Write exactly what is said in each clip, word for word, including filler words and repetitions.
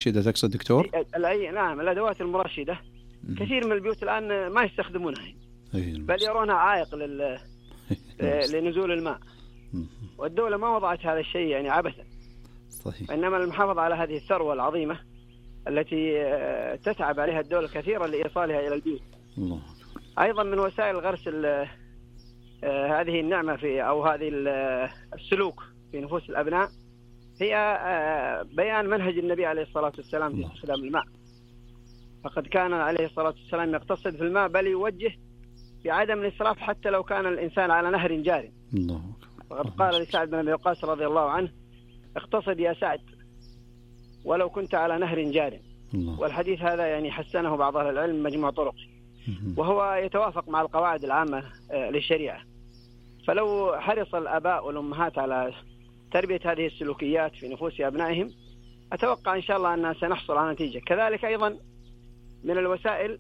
المرشدة تقصد دكتور؟ أي نعم، الأدوات المرشدة كثير من البيوت الآن ما يستخدمونها، بل يرونها عائق لل... لنزول الماء، والدولة ما وضعت هذا الشيء يعني عبثا، صحيح. إنما المحافظة على هذه الثروة العظيمة التي تتعب عليها الدولة كثيرا لإيصالها إلى البيوت. الله. أيضا من وسائل غرس هذه النعمة في أو هذه السلوك في نفوس الأبناء هي بيان منهج النبي عليه الصلاة والسلام في استخدام الماء، فقد كان عليه الصلاة والسلام يقتصد في الماء بل يوجه بعدم الإسراف حتى لو كان الإنسان على نهر جار. الله. وقد قال لسعد بن أبي وقاص رضي الله عنه: اقتصد يا سعد ولو كنت على نهر جار. الله. والحديث هذا يعني حسنه بعض أهل العلم مجموع طرق، وهو يتوافق مع القواعد العامة للشريعة. فلو حرص الآباء والأمهات على تربية هذه السلوكيات في نفوس أبنائهم أتوقع إن شاء الله أننا سنحصل على نتيجة. كذلك أيضا من الوسائل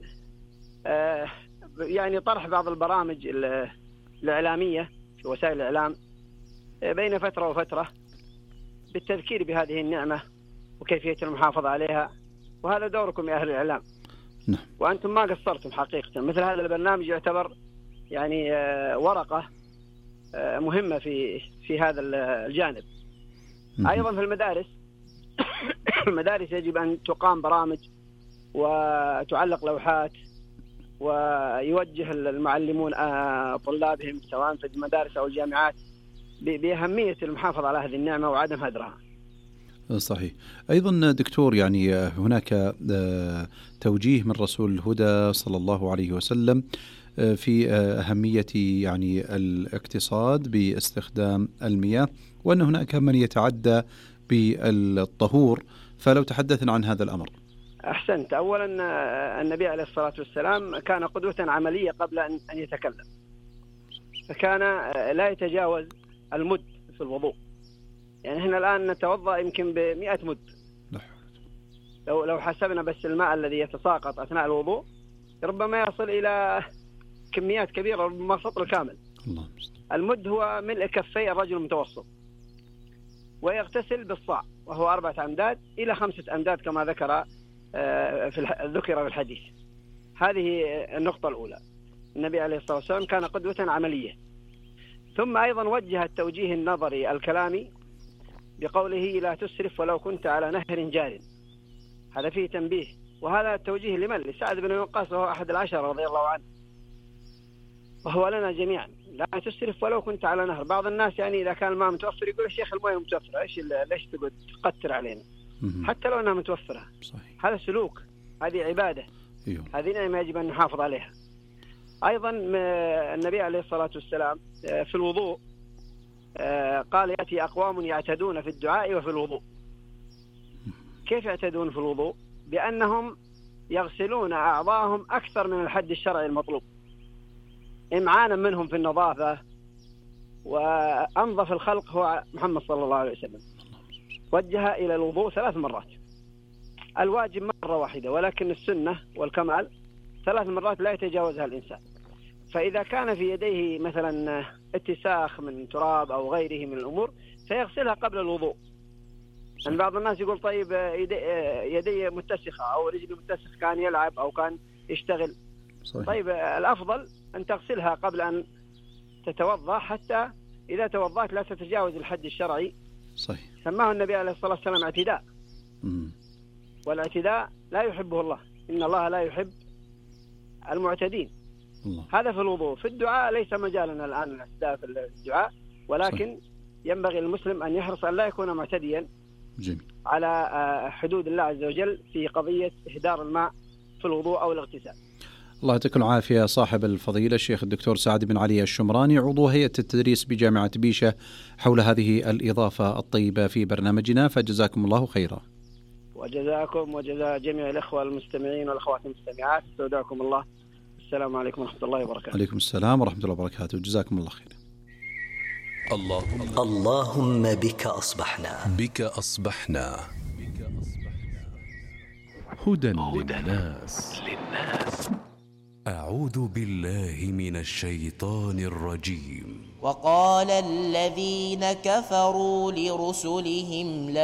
يعني طرح بعض البرامج الإعلامية في وسائل الإعلام بين فترة وفترة بالتذكير بهذه النعمة وكيفية المحافظة عليها، وهذا دوركم يا أهل الإعلام. نعم. وأنتم ما قصرتم حقيقة، مثل هذا البرنامج يعتبر يعني ورقة مهمة في في هذا الجانب. أيضا في المدارس المدارس يجب أن تقام برامج وتعلق لوحات ويوجه المعلمون طلابهم سواء في المدارس أو الجامعات بأهمية المحافظة على هذه النعمة وعدم هدرها. صحيح. أيضا دكتور يعني هناك توجيه من رسول الهدى صلى الله عليه وسلم في أهمية يعني الاقتصاد باستخدام المياه، وأن هناك من يتعدى بالطهور، فلو تحدثنا عن هذا الأمر. أحسنت. أولا النبي عليه الصلاة والسلام كان قدوة عملية قبل أن يتكلم، فكان لا يتجاوز المد في الوضوء. يعني احنا الآن نتوضأ يمكن بمئة مد، لو لو حسبنا بس الماء الذي يتساقط أثناء الوضوء ربما يصل إلى كميات كبيرة، ربما سطر كامل. الله. المد هو ملء كفي الرجل المتوسط، ويغتسل بالصاع وهو أربعة أمداد إلى خمسة أمداد كما ذكر في ذكر في الحديث. هذه النقطة الأولى. النبي عليه الصلاة والسلام كان قدوة عملية. ثم أيضا وجه التوجيه النظري الكلامي بقوله: لا تسرف ولو كنت على نهر جار. هذا فيه تنبيه، وهذا التوجيه لمن؟ لسعد بن وقاص وهو أحد العشرة رضي الله عنه، وهو لنا جميعا. لا تسرف ولو كنت على نهر. بعض الناس يعني إذا كان الماء متوفر يقول: الشيخ الماء متوفرة، إيش ليش تقول تقتر علينا؟ حتى لو أنها متوفرة. صحيح. هذا سلوك، هذه عبادة. أيوه. هذه نعمة يجب أن نحافظ عليها. أيضا النبي عليه الصلاة والسلام في الوضوء قال: يأتي أقوام يعتدون في الدعاء وفي الوضوء. كيف يعتدون في الوضوء؟ بأنهم يغسلون أعضاءهم أكثر من الحد الشرعي المطلوب، إمعانا منهم في النظافة. وأنظف الخلق هو محمد صلى الله عليه وسلم، وجه إلى الوضوء ثلاث مرات. الواجب مرة واحدة، ولكن السنة والكمال ثلاث مرات لا يتجاوزها الإنسان. فإذا كان في يديه مثلا اتساخ من تراب أو غيره من الأمور فيغسلها قبل الوضوء. يعني بعض الناس يقول: طيب يدي, يدي متسخة أو رجلي متسخ، كان يلعب أو كان يشتغل. صحيح. طيب الأفضل أن تغسلها قبل أن تتوضأ، حتى إذا توضأت لا تتجاوز الحد الشرعي. صحيح. سماه النبي عليه الصلاة والسلام اعتداء. مم. والاعتداء لا يحبه الله، إن الله لا يحب المعتدين. الله. هذا في الوضوء. في الدعاء ليس مجالنا الآن الاعتداء في الدعاء، ولكن صحيح. ينبغي المسلم أن يحرص أن لا يكون معتديا جميل. على حدود الله عز وجل في قضية إهدار الماء في الوضوء أو الاغتسال. الله يعطيكم العافية. صاحب الفضيلة الشيخ الدكتور سعد بن علي الشمراني، عضو هيئة التدريس بجامعة بيشة، حول هذه الإضافة الطيبة في برنامجنا، فجزاكم الله خيرا. وجزاكم وجزاء جميع الإخوة المستمعين والأخوات المستمعات. استودعكم الله. السلام عليكم ورحمة الله وبركاته. عليكم السلام ورحمة الله وبركاته. جزاكم الله خير. اللهم اللهم بك أصبحنا بك أصبحنا هدى للناس. أعوذ بالله من الشيطان الرجيم. وقال الذين كفروا لرسلهم